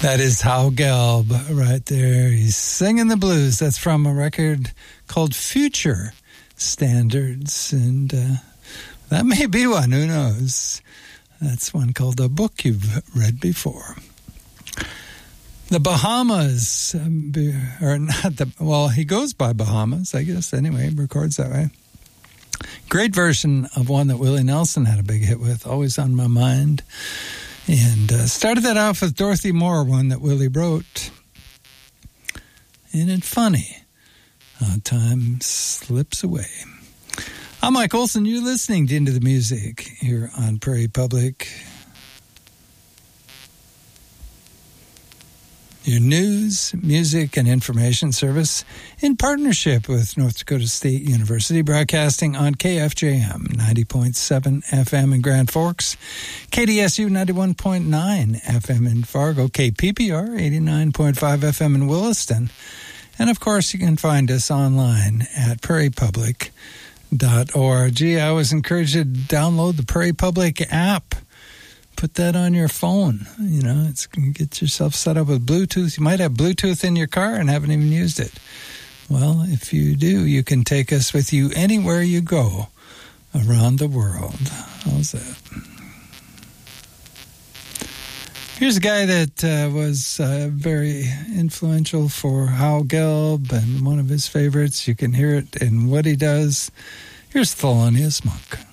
That is Hal Gelb right there. He's singing the blues. That's from a record called Future Standards. And that may be one, who knows? That's one called A Book You've Read Before. The Bahamas, or not the, well, he goes by Bahamas, I guess. Anyway, he records that way. Great version of one that Willie Nelson had a big hit with, Always on My Mind. And started that off with Dorothy Moore, one that Willie wrote. Isn't it funny how time slips away? I'm Mike Olson. You're listening to Into the Music here on Prairie Public. Your news, music, and information service in partnership with North Dakota State University, broadcasting on KFJM 90.7 FM in Grand Forks, KDSU 91.9 FM in Fargo, KPPR 89.5 FM in Williston, and of course you can find us online at prairiepublic.org. I always encourage you to download the Prairie Public app. Put that on your phone. You know, it's going to get yourself set up with Bluetooth. You might have Bluetooth in your car and haven't even used it. Well, if you do, you can take us with you anywhere you go around the world. How's that? Here's a guy that was very influential for Hal Gelb and one of his favorites. You can hear it in what he does. Here's Thelonious Monk.